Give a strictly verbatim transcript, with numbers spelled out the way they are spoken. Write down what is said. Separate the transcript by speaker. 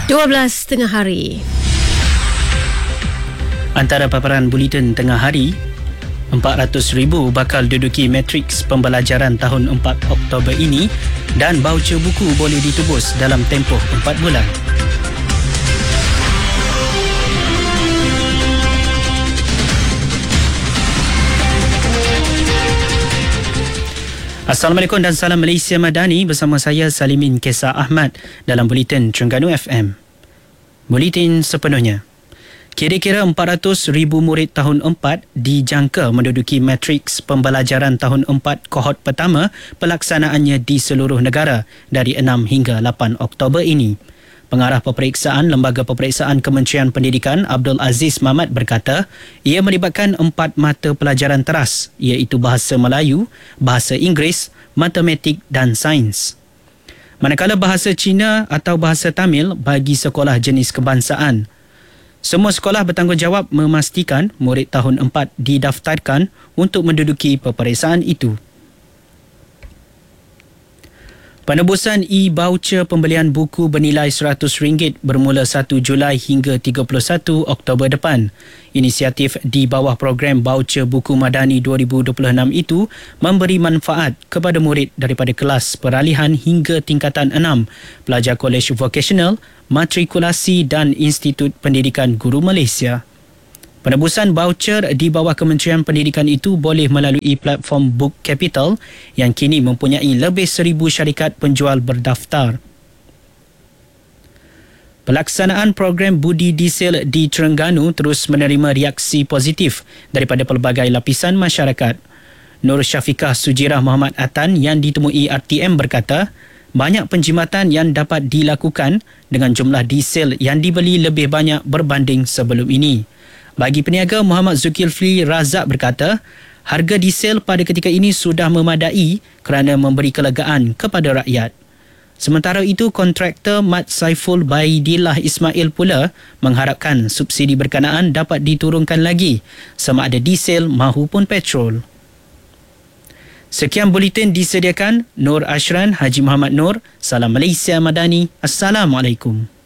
Speaker 1: dua belas tengah hari.
Speaker 2: Antara paparan Buletin Tengah Hari, empat ratus ribu bakal duduki matriks pembelajaran tahun empat Oktober ini dan baucer buku boleh ditebus dalam tempoh empat bulan. Assalamualaikum dan salam Malaysia Madani, bersama saya Salimin Kesar Ahmad dalam Buletin Terengganu F M. Buletin sepenuhnya. Kira-kira empat ratus ribu murid tahun empat dijangka menduduki matriks pembelajaran tahun empat kohort pertama pelaksanaannya di seluruh negara dari enam hingga lapan Oktober ini. Pengarah Peperiksaan Lembaga Peperiksaan Kementerian Pendidikan Abdul Aziz Mahmat berkata, ia melibatkan empat mata pelajaran teras iaitu Bahasa Melayu, Bahasa Inggeris, Matematik dan Sains. Manakala Bahasa Cina atau Bahasa Tamil bagi sekolah jenis kebangsaan. Semua sekolah bertanggungjawab memastikan murid tahun empat didaftarkan untuk menduduki peperiksaan itu. Penebusan e-voucher pembelian buku bernilai seratus ringgit bermula satu Julai hingga tiga puluh satu Oktober depan. Inisiatif di bawah program Voucher Buku Madani dua ribu dua puluh enam itu memberi manfaat kepada murid daripada kelas peralihan hingga tingkatan enam, pelajar kolej vokasional, matrikulasi dan Institut Pendidikan Guru Malaysia. Penebusan voucher di bawah Kementerian Pendidikan itu boleh melalui platform Book Capital yang kini mempunyai lebih seribu syarikat penjual berdaftar. Pelaksanaan program Budi Diesel di Terengganu terus menerima reaksi positif daripada pelbagai lapisan masyarakat. Nur Syafiqah Sujirah Muhammad Atan yang ditemui R T M berkata, banyak penjimatan yang dapat dilakukan dengan jumlah diesel yang dibeli lebih banyak berbanding sebelum ini. Bagi peniaga, Muhammad Zulkifli Razak berkata, harga diesel pada ketika ini sudah memadai kerana memberi kelegaan kepada rakyat. Sementara itu, kontraktor Mat Saiful Baidillah Ismail pula mengharapkan subsidi berkenaan dapat diturunkan lagi sama ada diesel mahupun petrol. Sekian buletin disediakan Nur Ashran Haji Muhammad Nur. Salam Malaysia Madani. Assalamualaikum.